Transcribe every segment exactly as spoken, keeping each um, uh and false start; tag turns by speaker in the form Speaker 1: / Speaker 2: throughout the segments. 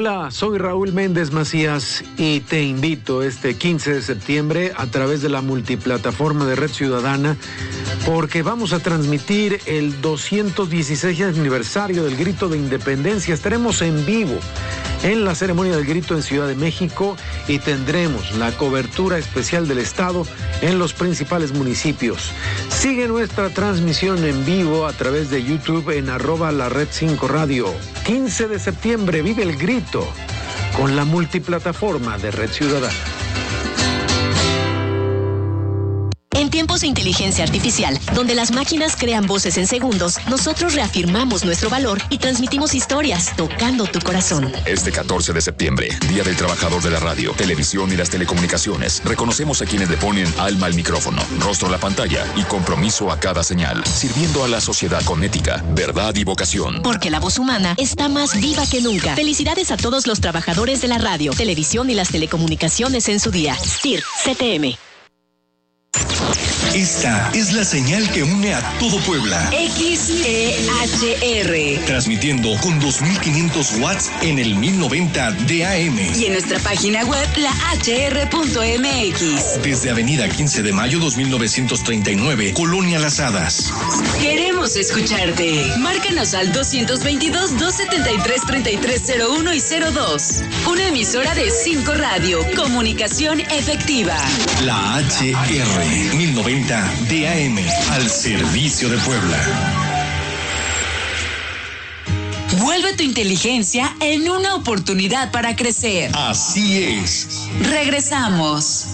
Speaker 1: Hola, soy Raúl Méndez Macías y te invito este quince de septiembre a través de la multiplataforma de Red Ciudadana porque vamos a transmitir el doscientos dieciséis aniversario del Grito de Independencia. Estaremos en vivo en la ceremonia del Grito en Ciudad de México y tendremos la cobertura especial del Estado en los principales municipios. Sigue nuestra transmisión en vivo a través de YouTube en arroba la Red cinco Radio. quince de septiembre, vive el Grito con la multiplataforma de Red Ciudadana.
Speaker 2: En tiempos de inteligencia artificial, donde las máquinas crean voces en segundos, nosotros reafirmamos nuestro valor y transmitimos historias tocando tu corazón.
Speaker 3: Este catorce de septiembre, Día del Trabajador de la Radio, Televisión y las Telecomunicaciones, reconocemos a quienes le ponen alma al micrófono, rostro a la pantalla y compromiso a cada señal, sirviendo a la sociedad con ética, verdad y vocación.
Speaker 2: Porque la voz humana está más viva que nunca. Felicidades a todos los trabajadores de la radio, televisión y las telecomunicaciones en su día. S T I R, C T M.
Speaker 4: Esta es la señal que une a todo Puebla.
Speaker 5: X E H R.
Speaker 4: Transmitiendo con dos mil quinientos watts en el mil noventa de A M.
Speaker 5: Y en nuestra página web, la H R punto M X.
Speaker 4: Desde Avenida quince de mayo dos mil novecientos treinta y nueve, Colonia Las Hadas.
Speaker 5: Queremos escucharte. Márcanos al doscientos veintidós, doscientos setenta y tres, treinta y tres cero uno y cero dos. Una emisora de cinco Radio. Comunicación efectiva.
Speaker 4: La H R mil noventa de A M, al servicio de Puebla.
Speaker 5: Vuelve tu inteligencia en una oportunidad para crecer.
Speaker 4: Así es.
Speaker 5: Regresamos.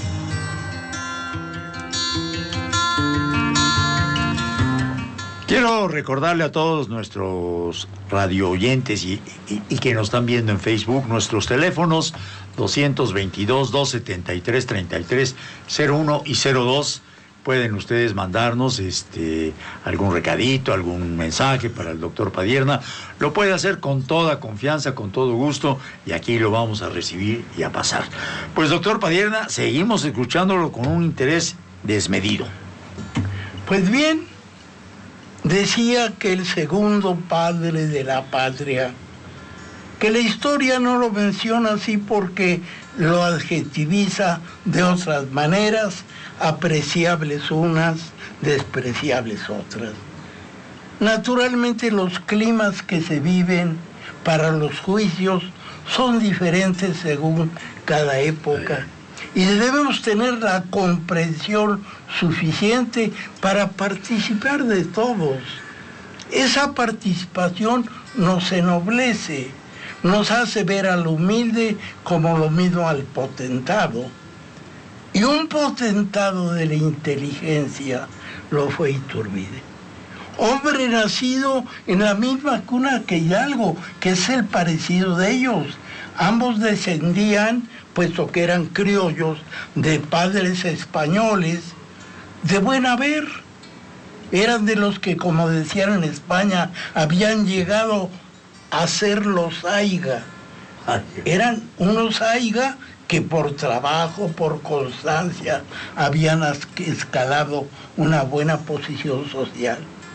Speaker 6: Quiero recordarle a todos nuestros radio oyentes y, y, y que nos están viendo en Facebook, nuestros teléfonos doscientos veintidós, doscientos setenta y tres, treinta y tres cero uno y cero dos. Pueden ustedes mandarnos este, algún recadito, algún mensaje para el doctor Padierna. Lo puede hacer con toda confianza, con todo gusto, y aquí lo vamos a recibir y a pasar. Pues, doctor Padierna, seguimos escuchándolo con un interés desmedido.
Speaker 7: Pues bien, decía que el segundo padre de la patria, que la historia no lo menciona así porque lo adjetiviza de otras maneras, apreciables unas, despreciables otras. Naturalmente los climas que se viven para los juicios son diferentes según cada época y debemos tener la comprensión suficiente para participar de todos. Esa participación nos ennoblece, nos hace ver al humilde como lo mismo al potentado. Y un potentado de la inteligencia lo fue Iturbide. Hombre nacido en la misma cuna que Hidalgo, que es el parecido de ellos. Ambos descendían, puesto que eran criollos, de padres españoles, de buen haber. Eran de los que, como decían en España, habían llegado a ser los aiga. Eran unos aiga que por trabajo, por constancia, habían escalado una buena posición social.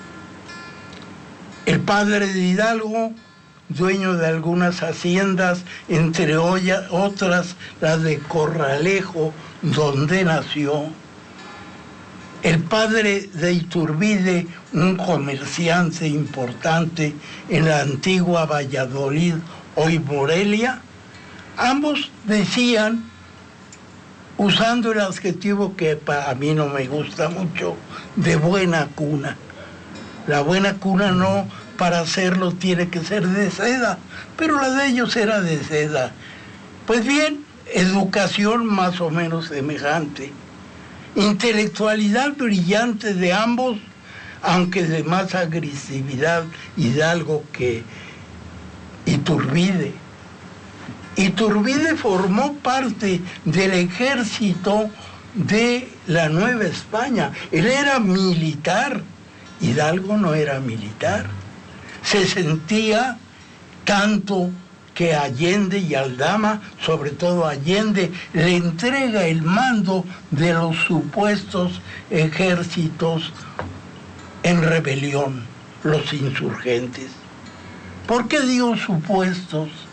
Speaker 7: El padre de Hidalgo, dueño de algunas haciendas, entre otras las de Corralejo, donde nació. El padre de Iturbide, un comerciante importante en la antigua Valladolid, hoy Morelia. Ambos decían, usando el adjetivo que a mí no me gusta mucho, de buena cuna. La buena cuna no, para hacerlo tiene que ser de seda, pero la de ellos era de seda. Pues bien, educación más o menos semejante. Intelectualidad brillante de ambos, aunque de más agresividad Hidalgo que Iturbide. Iturbide formó parte del ejército de la Nueva España. Él era militar, Hidalgo no era militar. Se sentía tanto que Allende y Aldama, sobre todo Allende, le entrega el mando de los supuestos ejércitos en rebelión, los insurgentes. ¿Por qué digo supuestos?